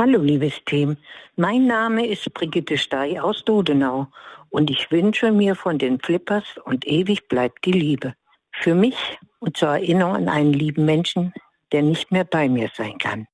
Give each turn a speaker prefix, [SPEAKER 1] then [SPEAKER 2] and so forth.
[SPEAKER 1] Hallo liebes Team, mein Name ist Brigitte Stey aus Dodenau und ich wünsche mir von den Flippers und ewig bleibt die Liebe. Für mich und zur Erinnerung an einen lieben Menschen, der nicht mehr bei mir sein kann.